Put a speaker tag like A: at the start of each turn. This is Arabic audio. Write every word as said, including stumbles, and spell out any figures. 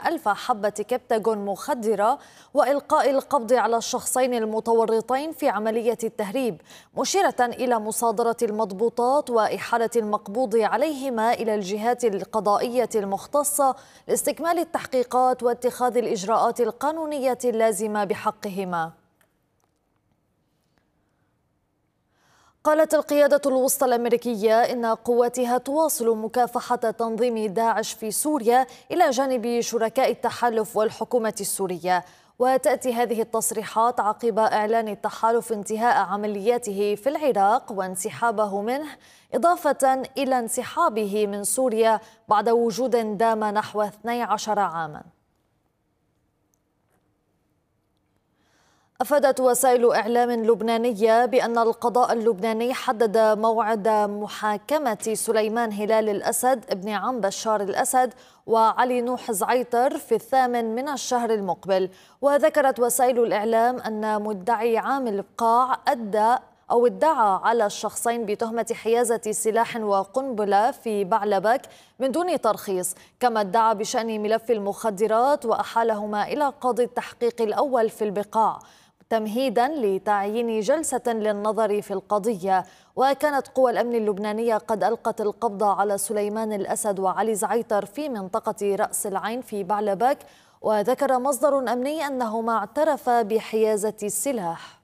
A: ألف حبة كبتاغون مخدرة وإلقاء القبض على الشخصين المتورطين في عملية التهريب، مشيرة إلى مصادرة المضبوطات وإحالة المقبوض عليهما إلى الجهات القضائية المختصة لاستكمال التحقيقات واتخاذ الإجراءات القانونية اللازمة بحقهما. قالت القيادة الوسطى الأمريكية إن قواتها تواصل مكافحة تنظيم داعش في سوريا إلى جانب شركاء التحالف والحكومة السورية. وتأتي هذه التصريحات عقب إعلان التحالف انتهاء عملياته في العراق وانسحابه منه، إضافة إلى انسحابه من سوريا بعد وجود دام نحو اثني عشر عاماً. أفادت وسائل إعلام لبنانية بأن القضاء اللبناني حدد موعد محاكمة سليمان هلال الأسد ابن عم بشار الأسد وعلي نوح زعيتر في الثامن من الشهر المقبل. وذكرت وسائل الإعلام أن مدعي عام البقاع أدى أو ادعى على الشخصين بتهمة حيازة سلاح وقنبلة في بعلبك من دون ترخيص، كما ادعى بشأن ملف المخدرات وأحالهما إلى قاضي التحقيق الأول في البقاع تمهيدا لتعيين جلسة للنظر في القضية. وكانت قوى الأمن اللبنانية قد ألقت القبض على سليمان الأسد وعلي زعيتر في منطقة رأس العين في بعلبك. وذكر مصدر أمني أنهما اعترفا بحيازة السلاح.